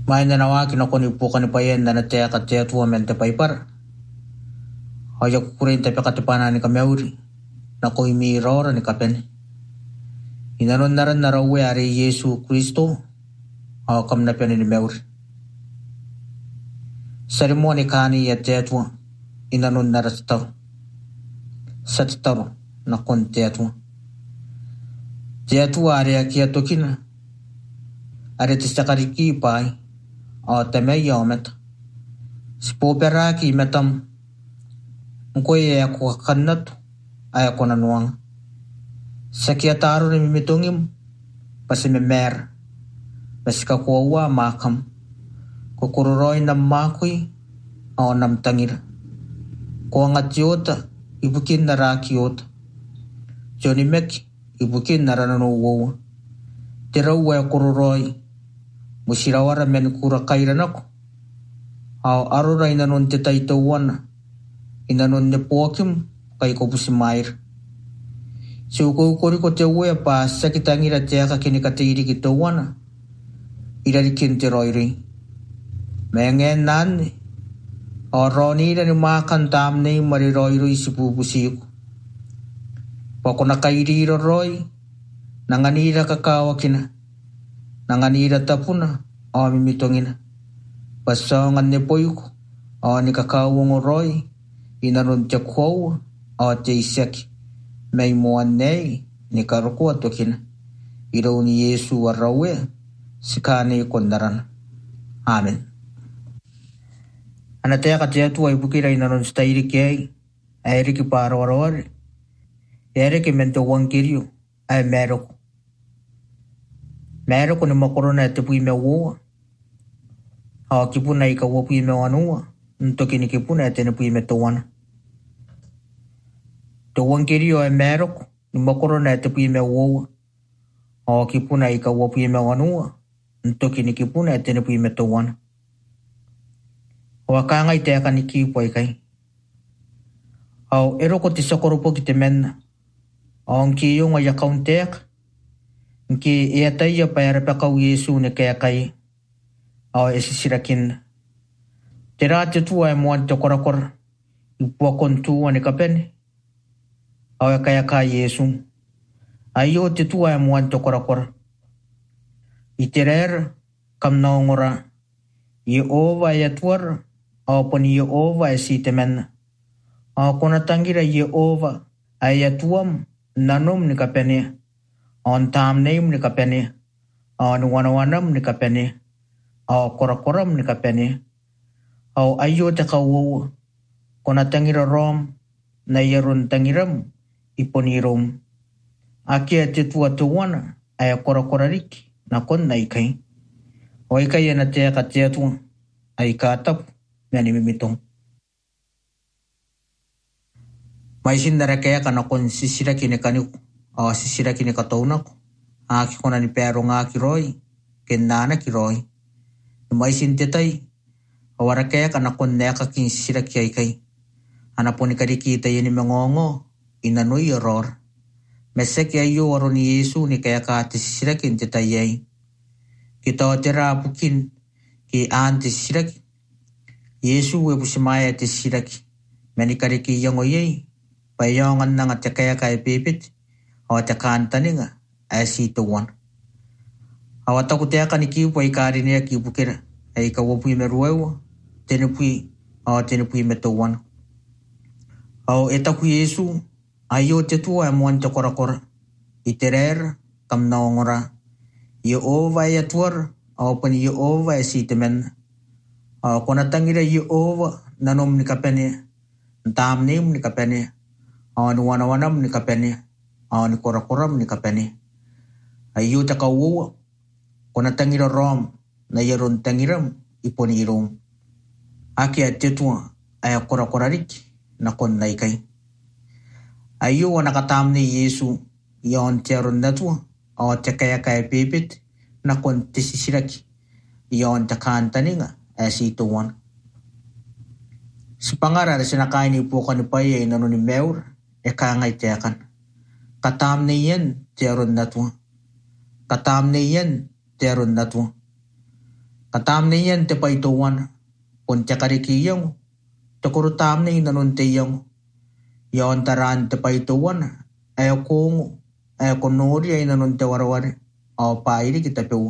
May nanawa kinakuni po kanipayan na nataya kataya tuwa mente paipar. Haya kukurin tapi katipana ni kameuri. Na ko imirora ni kapen. Inanon naran narawe ari Yesu Kristo. Kam na piyan ni meuri. Seremoni kani ya taya tuwa. Inanon narastao. Satitaro na kon taya tuwa. Taya tuwa ari akia tokina. Ari tisakariki pai. Temei yomet. Spoperaki metam. Ngoye ako kanat ay ako nanuang. Sakiataro ni mitungim pasimemer. Pasikakuwa makam. Kukururoy na makoy o namtangir. Kuangat yota ibukin na rakiot. Jonimek ibukin na rananuwaw. Tirawa kururoy. Musirawara men kura kairan ako. Aruray na nun titay tawan. Inanon ni Pokim kay ko busimair. Siukukuri ko tewe pa sakitang iratea ka kinikatiri kitawan. Irarikin tiroiri. Mengen nan. Roni na ni makan tam ni mariroiri si bubusiko. Pako nakairiro roy. Nanganira kakawakina. Nanganira tapuna. Mimitongina. Pasangan ni Poyuko. Ni kakawang roy. Inaron tiya kwaw. Tiya isyak. May muan nay. Ni karuko at wakina. Iraw ni Yesu warawe. Sikani kondaran. Amen. Anataya kataya tuwa ibukira inaron stayri kiyay. Ayri ki parawarawari. Ayri ki mento wangkiryo. Ay meroko. Meroko ni makorona ito po imewa. Kipuna ikaw po imewanua. Nto kinikipuna ito na po imetawan. Tuwang kiriyo ay meroko. Ni makorona ito po imewa. Kipuna ikaw po imewanua. Nto kinikipuna ito na po imetawan. Wakangay tayo kanikipo ay kay. Ero ko tisakoro po kitimen. Ang kiyo nga yakauntek. Nki iatay ya payara pa kaw Yesu ni kaya kay. Esisirakin. Tirati tuwa ay muwan to korakor. Ipuakon tuwa ni kapen. Kaya kay Yesu. Ayo tituwa ay muwan to korakor. Itirer kam naongora. Yehova yatwar. Pon Yehova ay sitemen. Kunatangira Yehova ay yatuam nanom ni kapene. On tam name ni kapene. On wanawanam ni kapene. Korakoram ni kapene. Ayo te kawo. Kunatangira rom. Na yarun tangiram. Iponirom. Akia titua tuwana. Ay korakorarik. Nakon na ikay. O ikay na tiya katiya tuwa. Ay katap. Yan imimitong. May sindarakaya ka na kung sisira kinikani sisira kinikataunak. Aki ko na ni pero nga kiroy. Kinana kiroy. May sintitay. Awarakaya ka na kung neka kin sisira kiyay kay. Hanapo ni karikita yun ni mangongo. Inanoy error. Mesek yayo waro ni Yesu ni kaya ka ati sisira kintitayay. Kita o tirapukin. Ki anti sisira kin. Yesu webu simaya ati sisira kin. Manikariki yung oyay. Payongan na nga kaya kay pipit. Takanta ni nga. Ay situwan. Awata ko tiya ka ni kipo ay kari niya kipukira. Ay kawapuy meruewa. Tinupuy metuwan. Ita ko Yesu. Ayo tituwa muan to korakora. Iterer kam naongora. Yehova yatwar. Pan Yehova ay sitemen. Kunatangira Yehova nanom ni kapene. Tamnim ni kapene. Ni wanawanam ni kapene. Ni korakoram ni kapene. Ayo takawo. Kunatangira rom. Na yaron tangiram. Iponirom. Aki at tituwa. Ay korakorarik. Nakon na ikay. Ayo wanakatam ni Yesu. Yon tiyaron na tuwa. Takaya kay pipit. Nakon tisisiraki. Yon takanta ni nga. Situwan. Sa pangaral sinakain ni po kanipay ay nano ni Meur. Kangay tiyakan. Katam na yan. Tiyaron na tuwa. Katam na yan. Tiyaron na tuwa. Katam na yan te paituan. Kung te karikiyang. Te kurutam na inanun te yung. Yon taran te paituan. Ayaw kung. Ayaw kunuri ay inanun te warawari. O pairi kita pewa.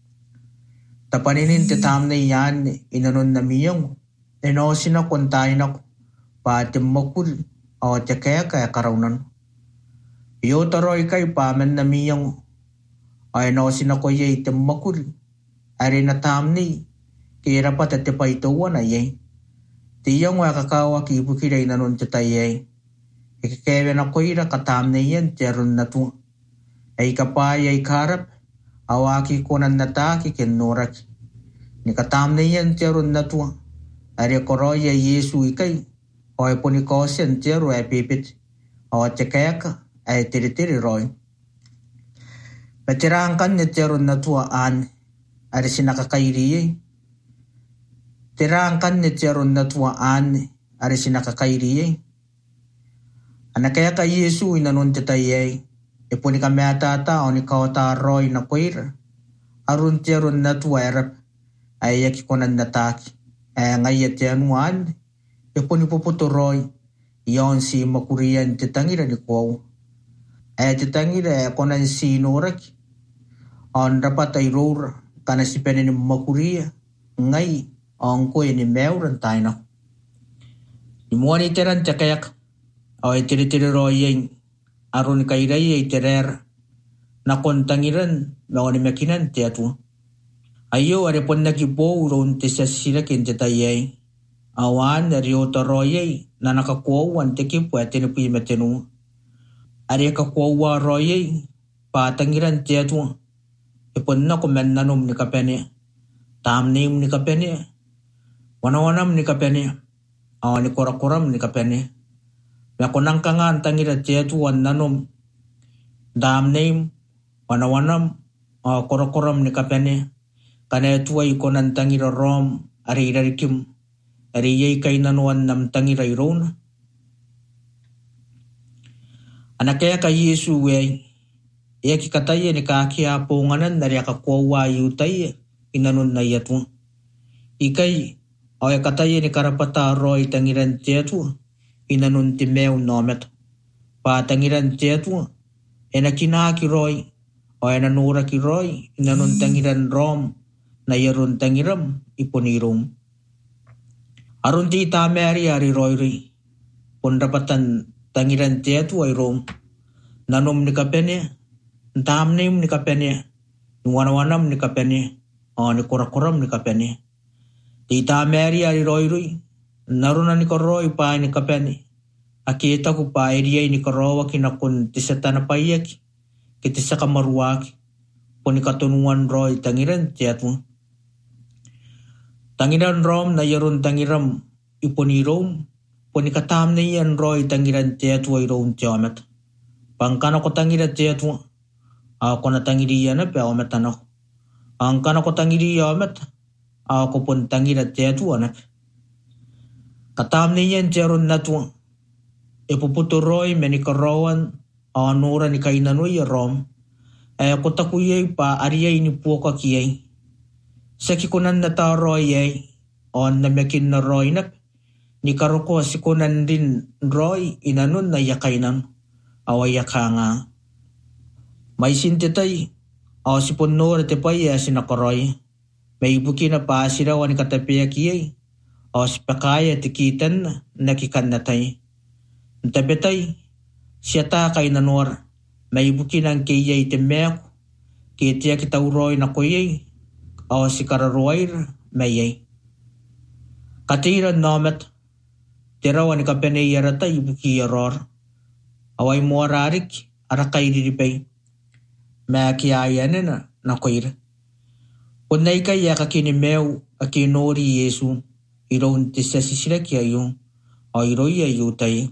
Tapaninin te tam na yan inanun na miyang. Enosin na kuntayin ako. Pati makul. O te kaya karaunan. Iyo taroy kay paman na miyang. O enosin ako yay te makul. Ari na tam ni. Kira pa te paituan na yay. Tiyang wakakawa kibukiray nanun te tayay. Ikikewe na ko ira katam na yan terun na tu. Ay kapay ay karap. Awaki ko na nataki kinurak. Ni katam na yan terun na tu. Ari koroy ay Yesu ikay. O ay punikosin teru ay pipit. O at kayaka ay tiri-tiri roy. Patirangkan ni terun na tuaan. Ari sinakakairi. Tirangkan ni terun na tuaan. Ari sinakakairi. Anak kaya ka Yesu inanun titayay. Ipo ni kami atata o ni kauta roy na kuir. Arun terun na tuwerap. Ay yakikonan nataki. Ay ngayat yanuan. Ipo ni puputo roy. Iyon si makurian titangira ni kuwaw. Ay titangira ay konan si nurak. On dapat ay roar. Kana si penin makuria. Ngay. Ang kuya ni meuran tayo na. Imuan iteran takayak. O itiri-tiri royeng. Arun kairay ay terer. Nakontangiran. Mga ni makinan tiyatu. Ayo aripon nagibo uron ti sa sila kintatayay. Awan ariota royay. Na nakakuawan tiki pwede na puyi matinu. Ari kakuawa royay. Patangiran tiyatu. Ipon na kumen nanom ni kapene. Tamnim ni kapene. Wanawanam ni kapene. Awan ni korakoram ni kapene. Nakunang kangan tangira tiyatu wan nanom. Damnim. Wanawanam. Korakoram ni kapene. Kana tuwa ikonan tangira rom. Ari irarikim. Ari yay kay nanuan nam tangira iron. Anak kaya ka Yesu wey. Iya kikataya ni kakiapunganan nari akakuawa yutay inanun na yatu. Ikay o kataya ni karapata roy tangiran tiyatu inanun ti mew nomet. Patangiran tiyatu enakinaki roy o enanura ki roy inanun tangiran rom na yarun tangiram iponirum. Arun ti itameri ari roy ri. Pundapatan tangiran tiyatu ay rom. Nanom ni kapene. Tamnim ni kapene. Nuwanawanam ni kapene. O ni kurakuram ni kapene. Tita Mary ari roy roy. Naruna ni koroy pa ni kapene. Akita ko pa iriya ni korowa kinakun tisata na payak. Kitisa kamaruak. Puni katunuan roy tangiran tiyatu. Tangiran rom na yarun tangiram iponirom. Puni katam na yan roy tangiran tiyatu ay rom tiyamat. Pangkana ko tangiran tiyatu. Ako na tangiriya na pa amet anak. Ang kana ko tangiriya amet. Ako pun tangirat tiyatu anak. Katam niyan tiyaron na tuwa. Ipuputuroy menikarawan. Anura ni kainanoy rom. Ako takuyay pa ariyay ni puka kiyay. Sakikunan na taroy ay. On na mekin na roy na. Ni karuko sikunan din roy inanon na yakainan. Awayaka nga. May sintitay, o si punor at ipay sinakaroy. May buki na pa sirawan katapiyak iyay, o si pakaya tikitan nakikan natay. Ntabetay, siya ta kay nanor, may buki ng kiyay timek, kitiya kitauroy na kuyay, o si kararoyr mayay. Katiran nomet, tirawan kapenayaratay buki yaror, away muararik, arakay diripay. Makiaya na nakuir. Unay kaya kakinimew akinori Yesu. Iron tisa sisila kaya yung o iroy ayutay.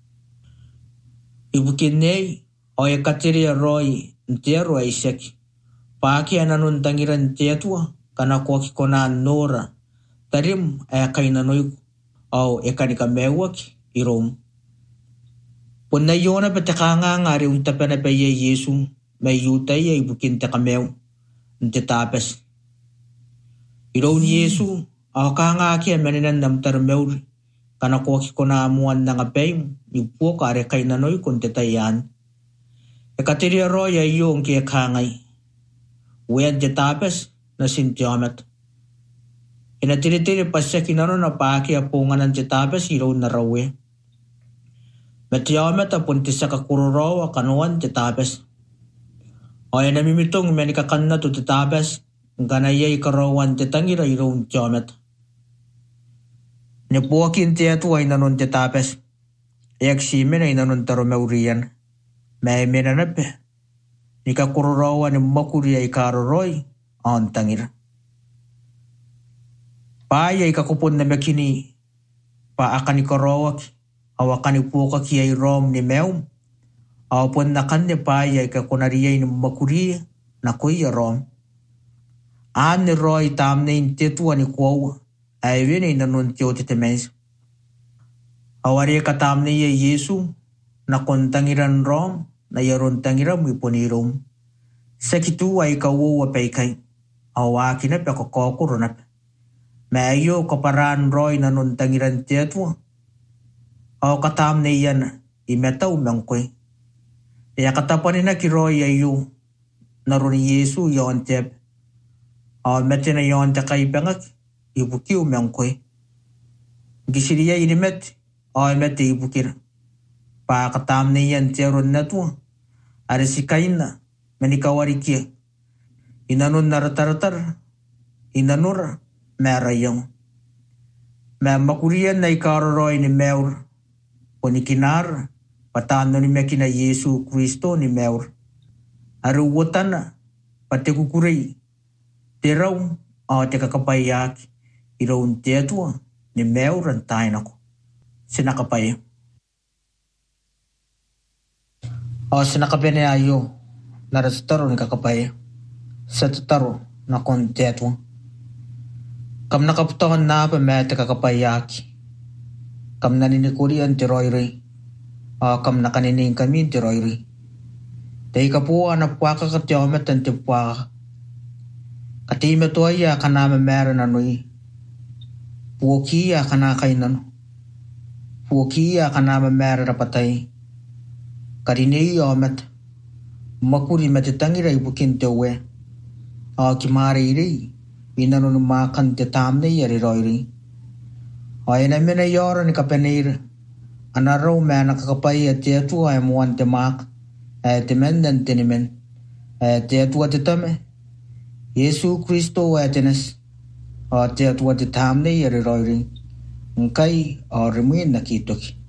Ibukinay o yakatiri roy ntero ay sek. Paki ananun tangiran tiyatwa kanakwa kikonan nora. Tarim ay kay nanoy o ekanika-mewak irom. Unay yun na patakanga nga rin tapan na paya Yesu. May yutay ay bukin ta kamew. Nti tapes. Iro ni Yesu ka nga kia meninan nam tar meuri kana ko ki kona amuan na nga peim ni puo ka are kai nanoi kon te taian. E katiria roya iyo ang kia kangay. Uyan te tapes na sintiomet. Ina tiri-tiri pasya kinaro na paaki apungan ng te tapes iro na rawe. Metiomet apun ti sa kakururaw kanuan te tapes. O yan namimitong menikakan na to te tapes. Ganayay karawan te tangira iro tiomet. Nipuakin te atu ay nanon te tapes. Iyak simen ay nanon taro meurian. May menanape. Nikakururawa ni makuri ay karoroy. On tangir. Paya ikakupon na mekini. Paakan ni karawak. Awakan ni puka kiyay rom ni meum. Awapon na kan ni paya ikakunariyay ni makuri. Nakuya rom. An ni roy tam na intitua ni kuwa. Ay wini nanon tiyo titemes. Awari katam ni Yesu. Nakontangiran rom. Na yaron tangira mo iponirom. Sa kitu ay kawawa paikay. Awaki na pakakokuro na. Mayo kaparan roy na nun tangiran tietwa. Aw katam na iyan imetaw mangkoy. Iya katapan na kiroy ayo. Naron Yesu yon tep. Aw meti na yon takay pangak. Ibukiw mangkoy. Gisiriya inimet. Aw meti ibukir. Pa katam na iyan tiyaron na tuwa. Ari si Kain na, manikawari kia. Inanon narataratar, inanura, merayang. Makurian na ikaroroy ni Meur, o ni Kinar, patano ni Mekina Yesu Kristo ni Meur. Ari uwatan na, pati kukuray, tiraw, o te kakapayak, iraw tetua ni Meur ang tayo nako. Sinakapaya. O sinakapin niya ayo, narastaro ni kakapaya. Sa tutaro na kontetwa. Kam nakaputahan na pa mete kakapayaki. Kam naninikulian ti royri. O kam nakanining kami ti royri. Tay kapuwa na puwaka katyomet ang ti puwaka. Katime to ay kanama meron anoy. Puwakiya kanakay nano. Puwakiya kanama meron na patay. Karini yomet. Makuri matitangira ibukin tewe. O kimari iri. Inanon makan te tamne yari roiri. O inamina yoro ni kapenir. Anaraw me nakakapay at tetu ay muwan te mak. Ay temen dan tinimen. Ay tetu at tame. Yesu Kristo ay tenes. O tetu at tamne yari roiri. Ngkay o rimuin nakitoki.